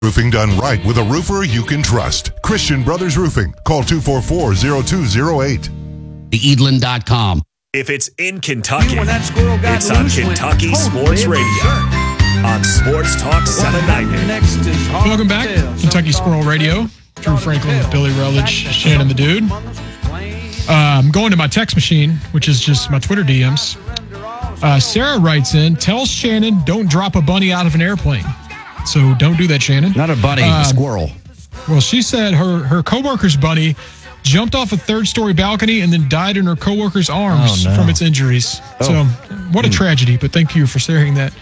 Roofing done right with a roofer you can trust. Christian Brothers Roofing. Call 244-0208. TheEdlin.com. If it's in Kentucky, it's on Kentucky Sports Radio on Sports Talk 790. Welcome back, Kentucky Squirrel Radio. Drew Franklin with Billy Rutledge, Shannon the Dude. I'm going to my text machine, which is just my Twitter DMs. Sarah writes in, tells Shannon don't drop a bunny out of an airplane. So don't do that, Shannon. Not a bunny, a squirrel. Well, she said her coworker's bunny jumped off a third-story balcony and then died in her coworker's arms from its injuries. Oh. So what a tragedy, but thank you for sharing that,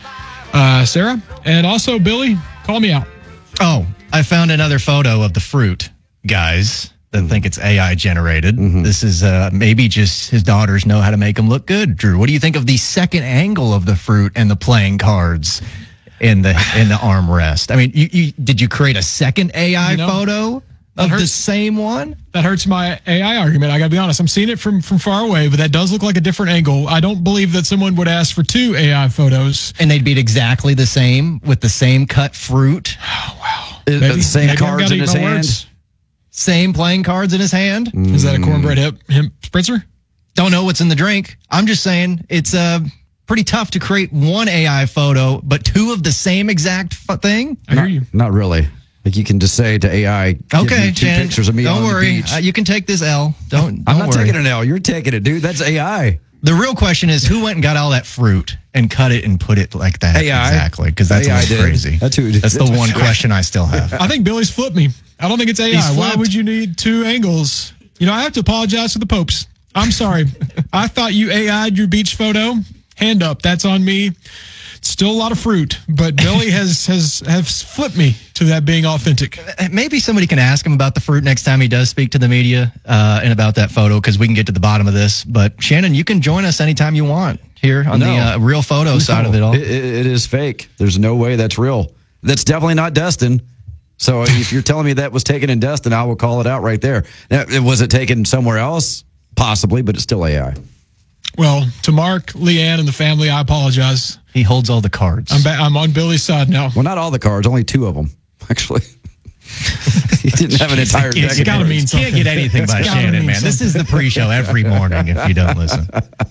Sarah. And also, Billy, call me out. Oh, I found another photo of the fruit, guys, that think it's AI generated. Mm-hmm. This is maybe just his daughters know how to make him look good. Drew, what do you think of the second angle of the fruit and the playing cards in the armrest? I mean, did you create a second AI photo of the same one? That hurts my AI argument. I got to be honest. I'm seeing it from far away, but that does look like a different angle. I don't believe that someone would ask for two AI photos. And they'd be exactly the same with the same cut fruit. Oh, wow. The same cards in his hand. Same playing cards in his hand. Is that a cornbread hemp spritzer? Don't know what's in the drink. I'm just saying it's pretty tough to create one AI photo, but two of the same exact thing. I hear you. Not really. Like you can just say to AI, okay, give me two pictures of me on the beach. Don't worry. You can take this L. I'm not taking an L. You're taking it, dude. That's AI. The real question is who went and got all that fruit and cut it and put it like that? AI. Exactly, because that's crazy. That's who did. That's the one question I still have. I think Billy's flipped me. I don't think it's AI. Why would you need two angles? I have to apologize to the Popes. I'm sorry. I thought you AI'd your beach photo. Hand up. That's on me. Still a lot of fruit, but Billy has flipped me to that being authentic. Maybe somebody can ask him about the fruit next time he does speak to the media and about that photo, because we can get to the bottom of this. But Shannon, you can join us anytime you want here on the real photo side of it all. It is fake. There's no way that's real. That's definitely not Destin. So if you're telling me that was taken in Destin, I will call it out right there. Now, was it taken somewhere else? Possibly, but it's still AI. Well, to Mark, Leanne, and the family, I apologize. He holds all the cards. I'm on Billy's side now. Well, not all the cards, only two of them, actually. He didn't have an entire deck. It's got to mean something. Can't get anything by Shannon, man. This is the pre-show every morning if you don't listen.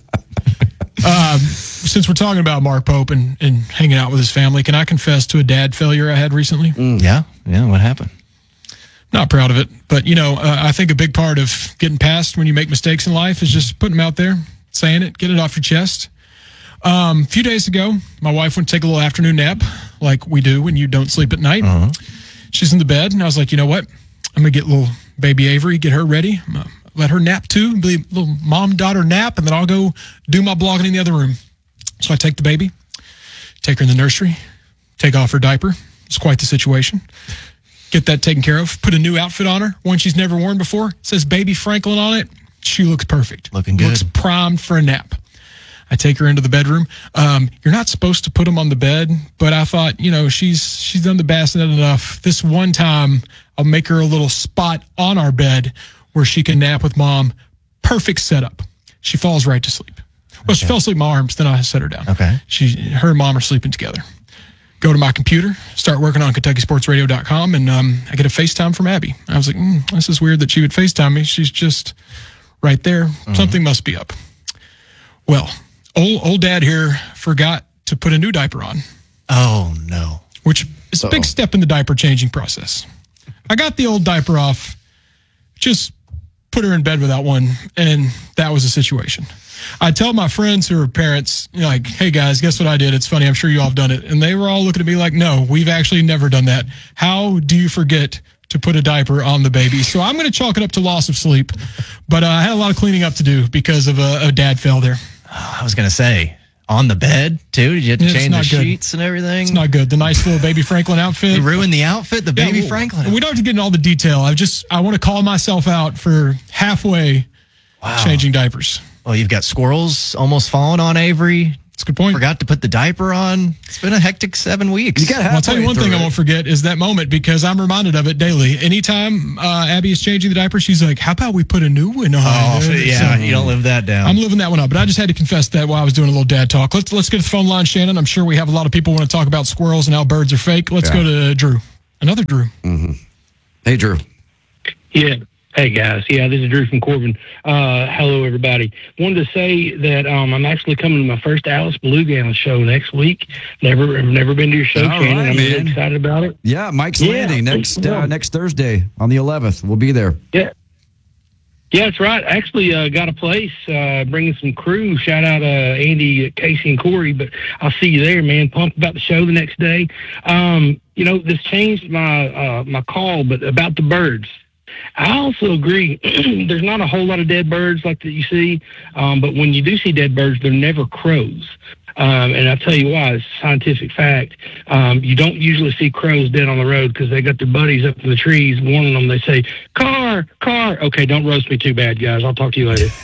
Since we're talking about Mark Pope and hanging out with his family, can I confess to a dad failure I had recently? Yeah, what happened? Not proud of it, but I think a big part of getting past when you make mistakes in life is just putting them out there, saying it, get it off your chest. A few days ago, my wife went to take a little afternoon nap, like we do when you don't sleep at night. Uh-huh. She's in the bed, and I was like, you know what? I'm going to get little baby Avery, get her ready. I'm gonna let her nap too, be a little mom-daughter nap, and then I'll go do my blogging in the other room. So I take the baby, take her in the nursery, take off her diaper. It's quite the situation. Get that taken care of. Put a new outfit on her, one she's never worn before. It says Baby Franklin on it. She looks perfect. Looking good. Looks primed for a nap. I take her into the bedroom. You're not supposed to put them on the bed, but I thought, she's done the bassinet enough. This one time, I'll make her a little spot on our bed where she can nap with mom. Perfect setup. She falls right to sleep. Well, she fell asleep in my arms, then I set her down. Okay. Her and mom are sleeping together. Go to my computer, start working on KentuckySportsRadio.com, and I get a FaceTime from Abby. I was like, this is weird that she would FaceTime me. She's just right there. Mm-hmm. Something must be up. Well, old dad here forgot to put a new diaper on. Oh, no. Which is a big step in the diaper changing process. I got the old diaper off, just put her in bed without one, and that was the situation. I tell my friends who are parents, like, hey guys, guess what I did? It's funny, I'm sure you all have done it. And they were all looking at me like, no, we've actually never done that. How do you forget to put a diaper on the baby? So I'm going to chalk it up to loss of sleep. But I had a lot of cleaning up to do because of a dad fail there. I was going to say, on the bed, too? Did you have to change the sheets and everything? It's not good. The nice little Baby Franklin outfit. You ruined the outfit, the Baby Franklin outfit. We don't have to get into all the detail. I want to call myself out for halfway changing diapers. Well, you've got squirrels almost falling on Avery. That's a good point. Forgot to put the diaper on. It's been a hectic 7 weeks. I'll tell you one thing I won't forget is that moment, because I'm reminded of it daily. Anytime Abby is changing the diaper, she's like, how about we put a new one on? Oh, yeah, you don't live that down. I'm living that one up, but I just had to confess that while I was doing a little dad talk. Let's get to the phone line, Shannon. I'm sure we have a lot of people want to talk about squirrels and how birds are fake. Let's go to Drew. Another Drew. Mm-hmm. Hey, Drew. Yeah. Hey, guys. Yeah, this is Drew from Corbin. Hello, everybody. Wanted to say that I'm actually coming to my first Alice Beluga show next week. Never been to your show, All Shannon. right, I'm really man. excited about it. Yeah, Mike's Landing next Thursday on the 11th. We'll be there. Yeah. Yeah, that's right. Actually, got a place, bringing some crew. Shout out Andy, Casey, and Corey. But I'll see you there, man. Pumped about the show the next day. This changed my call, but about the birds. I also agree. There's not a whole lot of dead birds like that you see, but when you do see dead birds, they're never crows. And I'll tell you why. It's a scientific fact. You don't usually see crows dead on the road because they got their buddies up in the trees warning them. They say, car. Okay, don't roast me too bad, guys. I'll talk to you later.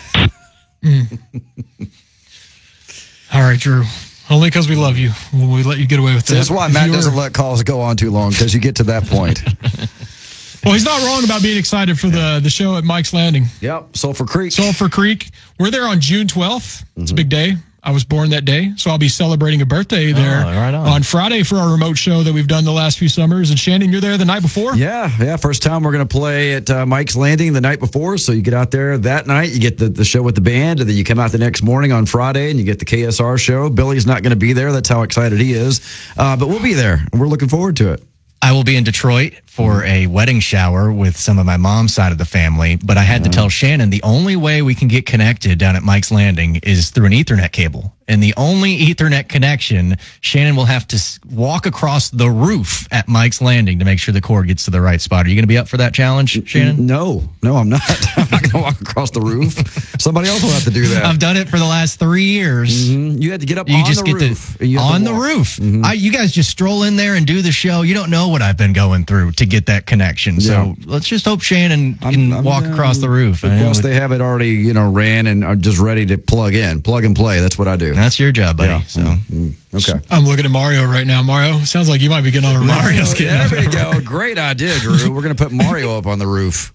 All right, Drew. Only because we love you. We let you get away with that. That's why Matt doesn't let calls go on too long, because you get to that point. Well, he's not wrong about being excited for the show at Mike's Landing. Yep, Sulphur Creek. Sulphur Creek. We're there on June 12th. It's a big day. I was born that day, so I'll be celebrating a birthday there on Friday for our remote show that we've done the last few summers. And Shannon, you're there the night before? Yeah. First time we're going to play at Mike's Landing the night before. So you get out there that night, you get the show with the band, and then you come out the next morning on Friday and you get the KSR show. Billy's not going to be there. That's how excited he is. But we'll be there, and we're looking forward to it. I will be in Detroit for a wedding shower with some of my mom's side of the family, but I had to tell Shannon the only way we can get connected down at Mike's Landing is through an Ethernet cable. And the only Ethernet connection, Shannon will have to walk across the roof at Mike's Landing to make sure the cord gets to the right spot. Are you going to be up for that challenge, Shannon? No, I'm not. I'm not going to walk across the roof. Somebody else will have to do that. I've done it for the last 3 years. Mm-hmm. You had to get up you on just the get roof. On the roof. Mm-hmm. You guys just stroll in there and do the show. You don't know what I've been going through to get that connection. So let's just hope Shannon can walk across the roof. Plus, they have it already, ran and are just ready to plug and play. That's what I do. That's your job, buddy. Yeah. So okay. I'm looking at Mario right now. Mario, sounds like you might be getting on a roof. Mario's getting there we go. Great idea, Drew. We're going to put Mario up on the roof.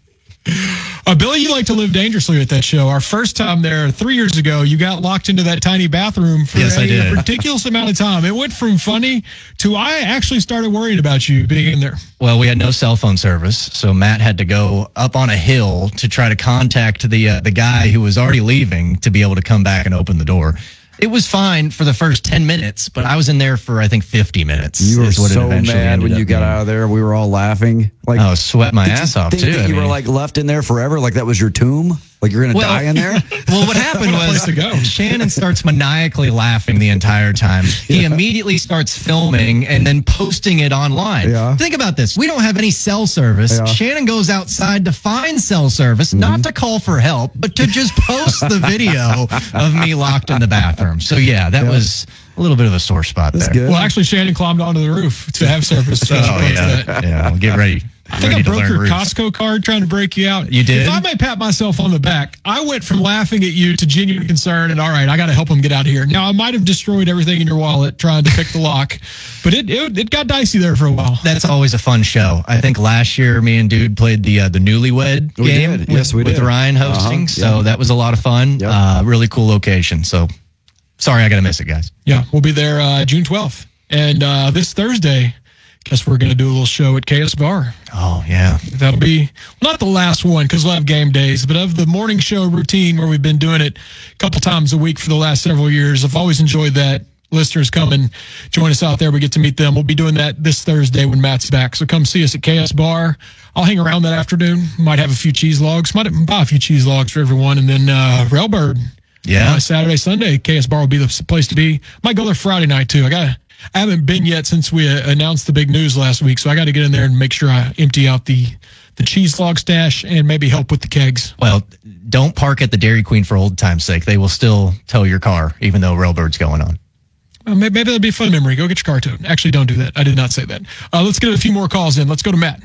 Billy, you like to live dangerously at that show. Our first time there 3 years ago, you got locked into that tiny bathroom for a ridiculous amount of time. It went from funny to I actually started worrying about you being in there. Well, we had no cell phone service, so Matt had to go up on a hill to try to contact the guy who was already leaving to be able to come back and open the door. It was fine for the first 10 minutes, but I was in there for, I think, 50 minutes. You were so mad when you got out of there. We were all laughing. Like, I was sweating my ass off, too. You were, left in there forever? Like that was your tomb? Like you're going to die in there? Well, what happened was Shannon starts maniacally laughing the entire time. He immediately starts filming and then posting it online. Yeah. Think about this. We don't have any cell service. Yeah. Shannon goes outside to find cell service, not to call for help, but to just post the video of me locked in the bathroom. So, that was a little bit of a sore spot there. Good. Well, actually, Shannon climbed onto the roof to have service. Well, get ready. I think I broke your Costco card trying to break you out. You did? If I may pat myself on the back, I went from laughing at you to genuine concern and, all right, I got to help him get out of here. Now, I might have destroyed everything in your wallet trying to pick the lock, but it got dicey there for a while. That's always a fun show. I think last year me and Dude played the Newlywed game with Ryan hosting, so that was a lot of fun. Yep. Really cool location. So sorry I got to miss it, guys. Yeah, we'll be there June 12th. And this Thursday, guess we're going to do a little show at KS Bar. Oh, yeah. That'll be not the last one because we'll have game days, but of the morning show routine where we've been doing it a couple times a week for the last several years, I've always enjoyed that. Listeners come and join us out there. We get to meet them. We'll be doing that this Thursday when Matt's back. So come see us at KS Bar. I'll hang around that afternoon. Might have a few cheese logs. Might buy a few cheese logs for everyone. And then Railbird. Yeah. Saturday, Sunday, KS Bar will be the place to be. Might go there Friday night, too. I haven't been yet since we announced the big news last week, so I got to get in there and make sure I empty out the cheese log stash and maybe help with the kegs. Well, don't park at the Dairy Queen for old time's sake. They will still tow your car, even though Railbird's going on. Well, maybe that'll be a fun memory. Go get your car towed. Actually, don't do that. I did not say that. Let's get a few more calls in. Let's go to Matt.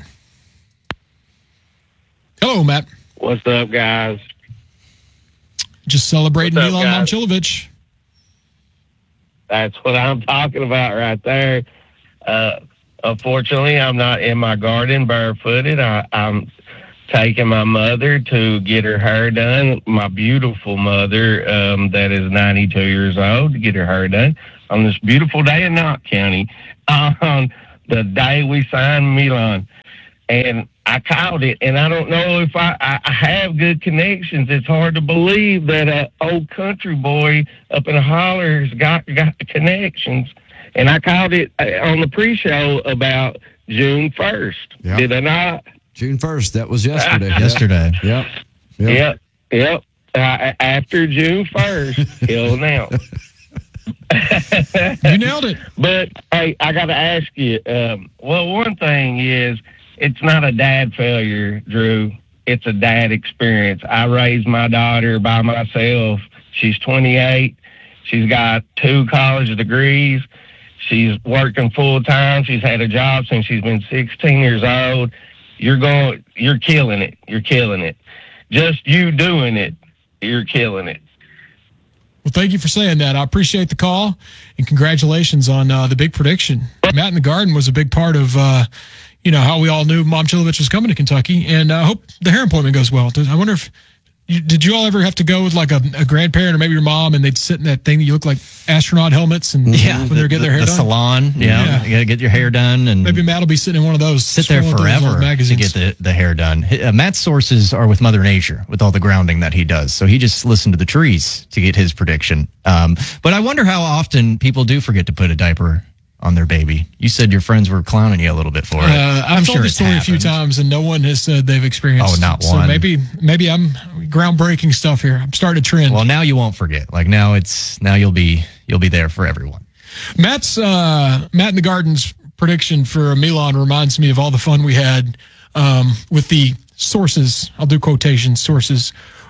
Hello, Matt. What's up, guys? Just celebrating Milan Momcilovic. That's what I'm talking about right there. Unfortunately, I'm not in my garden barefooted. I'm taking my mother to get her hair done, my beautiful mother that is 92 years old, to get her hair done on this beautiful day in Knott County. the day we signed Milan. And I called it, and I don't know if I have good connections. It's hard to believe that an old country boy up in a holler's got connections. And I called it on the pre-show about June 1st. Yep. Did I not? June 1st. That was yesterday. Yesterday. Yep. After June 1st till now. You nailed it. But, hey, I got to ask you, one thing is, it's not a dad failure, Drew. It's a dad experience. I raised my daughter by myself. She's 28. She's got 2 college degrees. She's working full time. She's had a job since she's been 16 years old. You're killing it. You're killing it. Just you doing it, you're killing it. Well, thank you for saying that. I appreciate the call, and congratulations on the big prediction. Matt in the Garden was a big part of how we all knew Momcilovic was coming to Kentucky, and I hope the hair appointment goes well. I wonder if did you all ever have to go with like a grandparent or maybe your mom, and they'd sit in that thing that you look like astronaut helmets, and when they're getting their hair the done? Salon, you got to get your hair done, and maybe Matt will be sitting in one of those. Sit there forever to get the hair done. Matt's sources are with Mother Nature, with all the grounding that he does. So he just listened to the trees to get his prediction. But I wonder how often people do forget to put a diaper on their baby. You said your friends were clowning you a little bit for it. I've told the story a few times, and no one has said they've experienced. Oh, not one. So maybe I'm groundbreaking stuff here. I'm starting to trend. Well, now you won't forget. Like now you'll be there for everyone. Matt in the Garden's prediction for Milan reminds me of all the fun we had with the sources. I'll do quotation sources.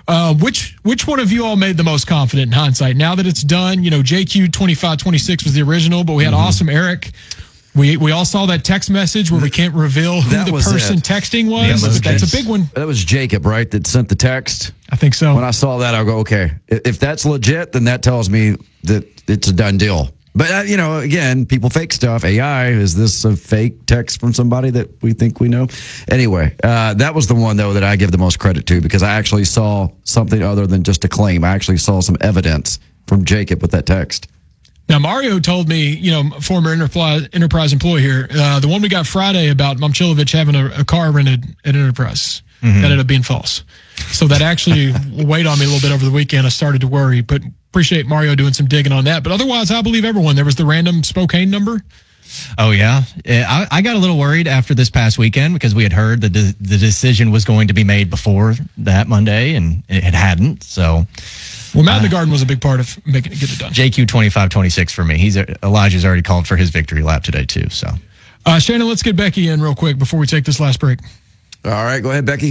Which one of you all made the most confident in hindsight? Now that it's done, JQ 2526 was the original, but we had Awesome Eric. We all saw that text message where we can't reveal who the person texting was. But that's a big one. That was Jacob, right, that sent the text? I think so. When I saw that, I'll go, okay, if that's legit, then that tells me that it's a done deal. But, again, people fake stuff. AI, is this a fake text from somebody that we think we know? Anyway, that was the one, though, that I give the most credit to because I actually saw something other than just a claim. I actually saw some evidence from Jacob with that text. Now, Mario told me, former Enterprise employee here, the one we got Friday about Momcilovic having a car rented at Enterprise, that ended up being false. So that actually weighed on me a little bit over the weekend. I started to worry, but appreciate Mario doing some digging on that. But otherwise, I believe everyone. There was the random Spokane number. Oh, yeah. I got a little worried after this past weekend because we had heard that the decision was going to be made before that Monday, and it hadn't. So, well, Matt in the Garden was a big part of making it get it done. JQ 2526 for me. Elijah's already called for his victory lap today, too. So, Shannon, let's get Becky in real quick before we take this last break. All right, go ahead, Becky.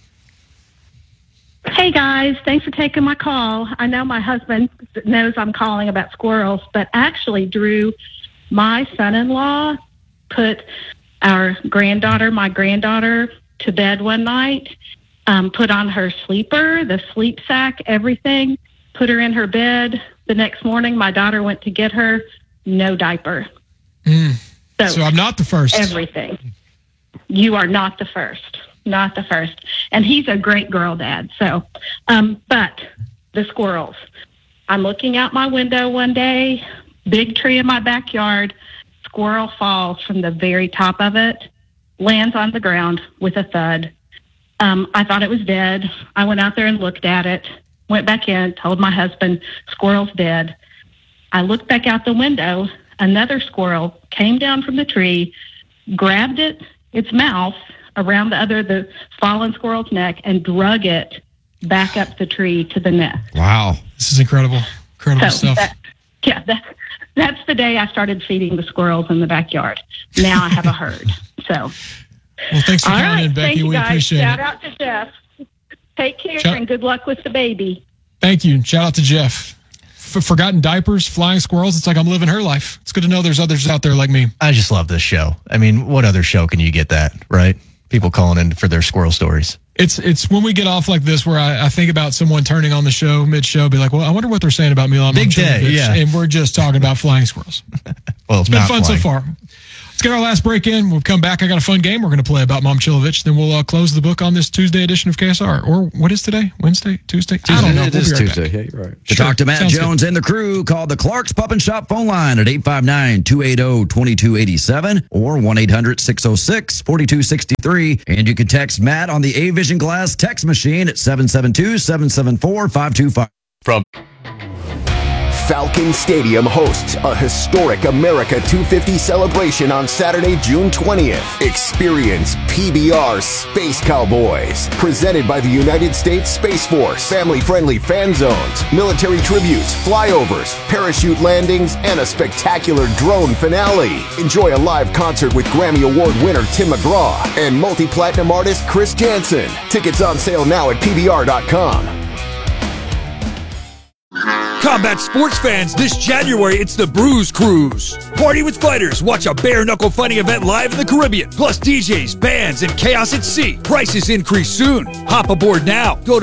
Hey, guys. Thanks for taking my call. I know my husband knows I'm calling about squirrels, but actually, Drew, my son-in-law put my granddaughter, to bed one night, put on her sleeper, the sleep sack, everything, put her in her bed. The next morning, my daughter went to get her, no diaper. So I'm not the first. Everything. You are not the first. Not the first. And he's a great girl dad. So, but the squirrels. I'm looking out my window one day, big tree in my backyard, squirrel falls from the very top of it, lands on the ground with a thud. I thought it was dead. I went out there and looked at it, went back in, told my husband, squirrel's dead. I looked back out the window, another squirrel came down from the tree, grabbed its mouth around the fallen squirrel's neck and drug it back up the tree to the nest. Wow. This is incredible. Incredible stuff. That's the day I started feeding the squirrels in the backyard. Now I have a herd. So, well, thanks for calling in, Becky. We appreciate it. Shout out to Jeff. Take care and good luck with the baby. Thank you. Shout out to Jeff. Forgotten diapers, flying squirrels. It's like I'm living her life. It's good to know there's others out there like me. I just love this show. I mean, what other show can you get that, right? People calling in for their squirrel stories. It's when we get off like this where I think about someone turning on the show mid-show, be like, well, I wonder what they're saying about Milan. Big day, yeah. And we're just talking about flying squirrels. Well, it's been fun so far. Let's get our last break in. We'll come back. I got a fun game we're going to play about Momcilovic. Then we'll close the book on this Tuesday edition of KSR. Or what is today? Wednesday? Tuesday? I don't know. It is Tuesday. Yeah, you're right. To Sure. talk to Matt Sounds Jones and the crew, call the Clark's Pup and Shop phone line at 859-280-2287 or 1-800-606-4263. And you can text Matt on the A-Vision Glass text machine at 772-774-525. From Falcon Stadium hosts a historic America 250 celebration on Saturday, June 20th. Experience PBR Space Cowboys, presented by the United States Space Force. Family-friendly fan zones, military tributes, flyovers, parachute landings, and a spectacular drone finale. Enjoy a live concert with Grammy Award winner Tim McGraw and multi-platinum artist Chris Jansen. Tickets on sale now at PBR.com. Combat sports fans, this January, it's the Bruise Cruise. Party with fighters, watch a bare-knuckle fighting event live in the Caribbean, plus DJs, bands, and chaos at sea. Prices increase soon. Hop aboard now. Go to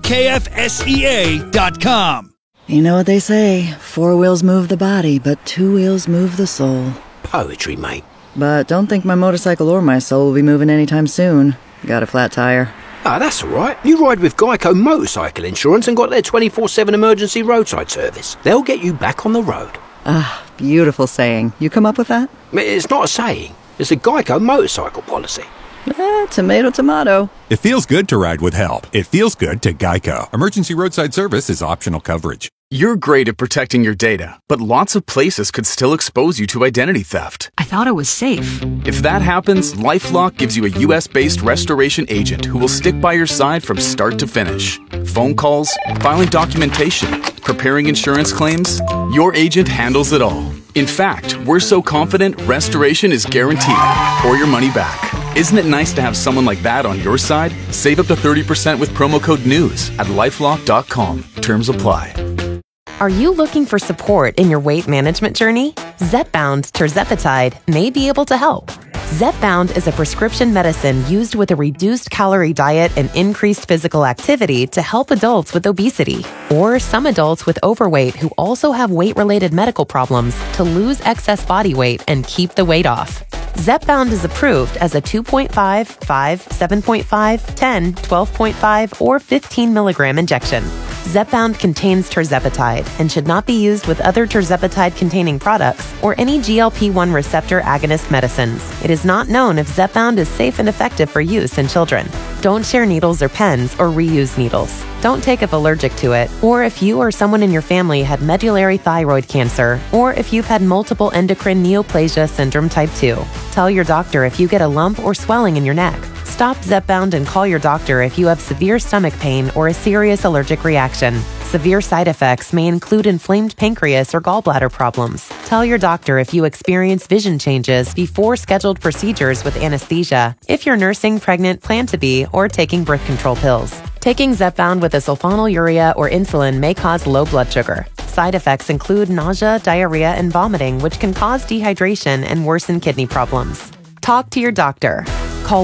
bkfsea.com. You know what they say, 4 wheels move the body, but 2 wheels move the soul. Poetry, mate. But don't think my motorcycle or my soul will be moving anytime soon. Got a flat tire. Ah, that's all right. You ride with Geico Motorcycle Insurance and got their 24/7 emergency roadside service. They'll get you back on the road. Ah, beautiful saying. You come up with that? It's not a saying. It's a Geico motorcycle policy. Tomato, tomato. It feels good to ride with help. It feels good to Geico. Emergency roadside service is optional coverage. You're great at protecting your data, but lots of places could still expose you to identity theft. I thought it was safe. If that happens, LifeLock gives you a US-based restoration agent who will stick by your side from start to finish. Phone calls, filing documentation, preparing insurance claims, your agent handles it all. In fact, we're so confident restoration is guaranteed or your money back. Isn't it nice to have someone like that on your side? Save up to 30% with promo code NEWS at LifeLock.com. Terms apply. Are you looking for support in your weight management journey? Zepbound tirzepatide may be able to help. Zepbound is a prescription medicine used with a reduced calorie diet and increased physical activity to help adults with obesity or some adults with overweight who also have weight-related medical problems to lose excess body weight and keep the weight off. Zepbound is approved as a 2.5, 5, 7.5, 10, 12.5, or 15 milligram injection. Zepbound contains tirzepatide and should not be used with other tirzepatide-containing products or any GLP-1 receptor agonist medicines. It is not known if Zepbound is safe and effective for use in children. Don't share needles or pens or reuse needles. Don't take if allergic to it, or if you or someone in your family had medullary thyroid cancer, or if you've had multiple endocrine neoplasia syndrome type 2. Tell your doctor if you get a lump or swelling in your neck. Stop Zepbound and call your doctor if you have severe stomach pain or a serious allergic reaction. Severe side effects may include inflamed pancreas or gallbladder problems. Tell your doctor if you experience vision changes before scheduled procedures with anesthesia, if you're nursing, pregnant, plan to be, or taking birth control pills. Taking Zepbound with a sulfonylurea or insulin may cause low blood sugar. Side effects include nausea, diarrhea, and vomiting, which can cause dehydration and worsen kidney problems. Talk to your doctor. Call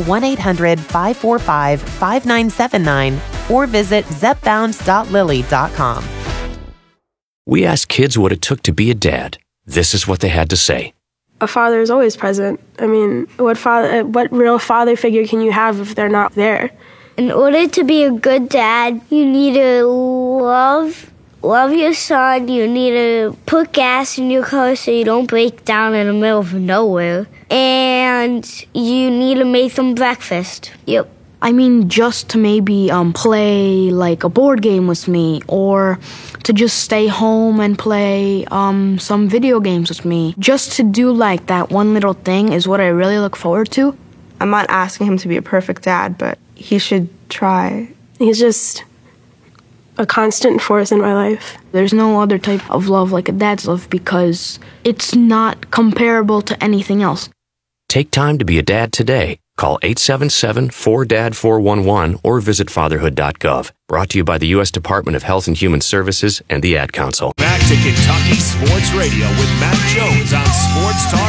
1-800-545-5979 or visit zepbound.lily.com. We asked kids what it took to be a dad. This is what they had to say. A father is always present. I mean, what real father figure can you have if they're not there? In order to be a good dad, you need to love your son. You need to put gas in your car so you don't break down in the middle of nowhere. And you need to make them breakfast. Yep. I mean, just to maybe play like a board game with me, or to just stay home and play some video games with me. Just to do like that one little thing is what I really look forward to. I'm not asking him to be a perfect dad, but he should try. He's just a constant force in my life. There's no other type of love like a dad's love because it's not comparable to anything else. Take time to be a dad today. Call 877-4DAD-411 or visit fatherhood.gov. Brought to you by the U.S. Department of Health and Human Services and the Ad Council. Back to Kentucky Sports Radio with Matt Jones on Sports Talk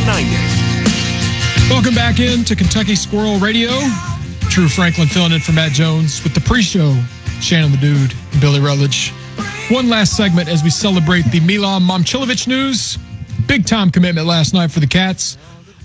790. Welcome back in to Kentucky Squirrel Radio. Drew Franklin filling in for Matt Jones with the pre-show. Shannon the Dude and Billy Rutledge. One last segment as we celebrate the Milan Momcilovic news. Big time commitment last night for the Cats.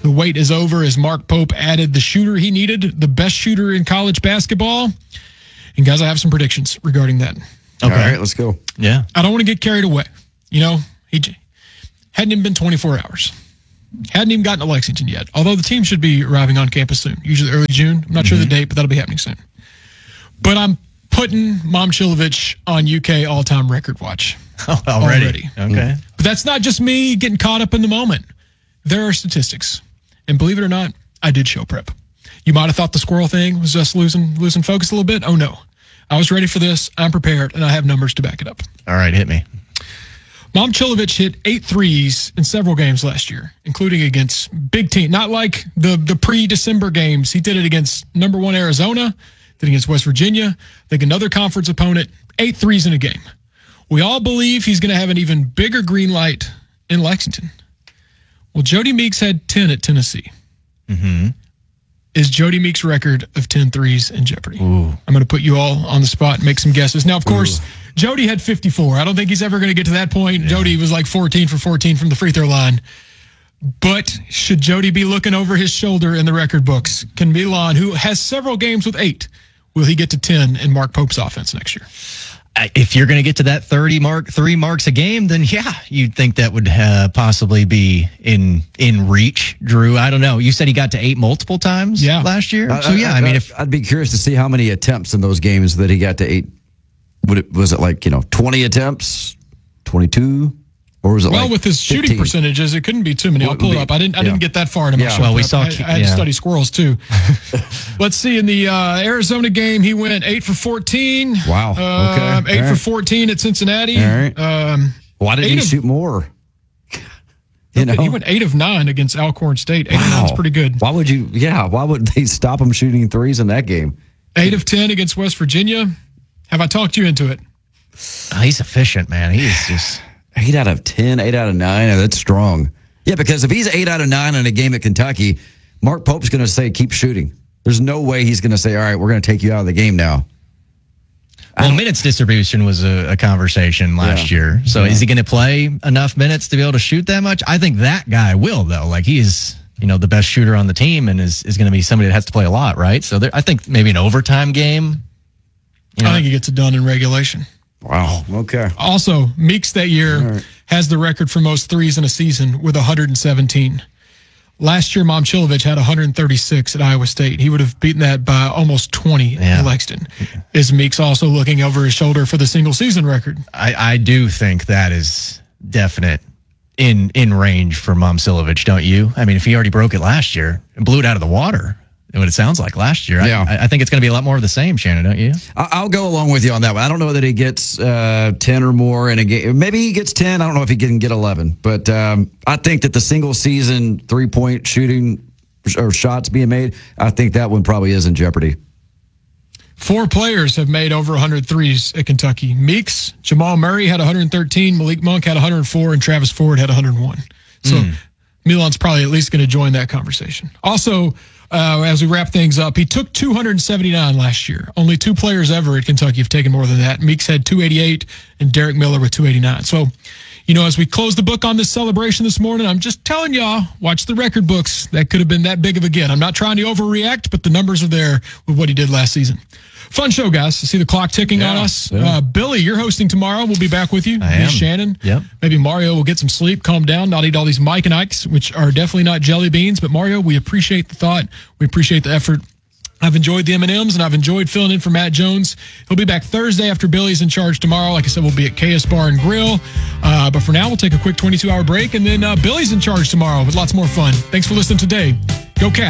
The wait is over as Mark Pope added the shooter he needed, the best shooter in college basketball. And guys, I have some predictions regarding that. Okay. All right, let's go. Yeah. I don't want to get carried away. You know, he hadn't even been 24 hours. Hadn't even gotten to Lexington yet, although the team should be arriving on campus soon, usually early June. I'm not sure the date, but that'll be happening soon. But putting Momcilovic on UK all-time record watch. Oh, already. Okay. But that's not just me getting caught up in the moment. There are statistics. And believe it or not, I did show prep. You might have thought the squirrel thing was just losing focus a little bit. Oh, no. I was ready for this. I'm prepared, and I have numbers to back it up. All right, hit me. Momcilovic hit 8 threes in several games last year, including against big team. Not like the pre-December games. He did it against number 1 Arizona, did it against West Virginia, I think another conference opponent, 8 threes in a game. We all believe he's going to have an even bigger green light in Lexington. Well, Jody Meeks had 10 at Tennessee. Mm-hmm. Is Jody Meeks' record of 10 threes in jeopardy? Ooh. I'm going to put you all on the spot and make some guesses. Now, of course, Jody had 54. I don't think he's ever going to get to that point. Yeah. Jody was like 14 for 14 from the free throw line. But should Jody be looking over his shoulder in the record books? Can Milan, who has several games with 8, will he get to 10 in Mark Pope's offense next year? If you're going to get to that 3 marks a game, then yeah, you'd think that would possibly be in reach. Drew, I don't know. You said he got to 8 multiple times last year. So yeah, I mean, I'd be curious to see how many attempts in those games that he got to 8. Was it like 20 attempts, 22, or was it well like with his 15? shooting percentages? It couldn't be too many. I'll pull it up. I didn't get that far into my show. Well, we saw. I had to study squirrels too. Let's see. In the Arizona game, he went 8 for 14. Wow. Okay. 8 for 14 at Cincinnati. All right. Why didn't he shoot more? He went 8 of 9 against Alcorn State. 8 of 9 is pretty good. Why would you? Yeah. Why would they stop him shooting threes in that game? 8 of 10 against West Virginia. Have I talked you into it? He's efficient, man. He's just 8 out of 10, 8 out of 9. That's strong. Yeah, because if he's 8 out of 9 in a game at Kentucky, Mark Pope's going to say, keep shooting. There's no way he's going to say, all right, we're going to take you out of the game now. Well, minutes distribution was a conversation last year. So is he going to play enough minutes to be able to shoot that much? I think that guy will, though. Like, he's, the best shooter on the team and is going to be somebody that has to play a lot, right? So I think maybe an overtime game. I think he gets it done in regulation. Wow. Okay. Also, Meeks that year has the record for most threes in a season with 117. Last year, Momcilovic had 136 at Iowa State. He would have beaten that by almost 20 in Lexington. Is Meeks also looking over his shoulder for the single season record? I do think that is definite in range for Momcilovic, don't you? I mean, if he already broke it last year and blew it out of the water, what it sounds like last year. Yeah. I think it's going to be a lot more of the same, Shannon, don't you? I'll go along with you on that one. I don't know that he gets 10 or more in a game. Maybe he gets 10. I don't know if he can get 11. But I think that the single season 3-point shooting or shots being made, I think that one probably is in jeopardy. 4 players have made over 100 threes at Kentucky. Meeks, Jamal Murray had 113, Malik Monk had 104, and Travis Ford had 101. So Milan's probably at least going to join that conversation. Also, as we wrap things up, he took 279 last year. Only 2 players ever at Kentucky have taken more than that. Meeks had 288 and Derek Miller with 289. So, as we close the book on this celebration this morning, I'm just telling y'all, watch the record books. That could have been that big of a get. I'm not trying to overreact, but the numbers are there with what he did last season. Fun show, guys. I see the clock ticking on us. Yeah. Billy, you're hosting tomorrow. We'll be back with you. I am. Shannon. Yep. Maybe Mario will get some sleep, calm down, not eat all these Mike and Ikes, which are definitely not jelly beans. But Mario, we appreciate the thought. We appreciate the effort. I've enjoyed the M&Ms, and I've enjoyed filling in for Matt Jones. He'll be back Thursday after Billy's in charge tomorrow. Like I said, we'll be at KS Bar and Grill. But for now, we'll take a quick 22-hour break, and then Billy's in charge tomorrow with lots more fun. Thanks for listening today. Go Cats.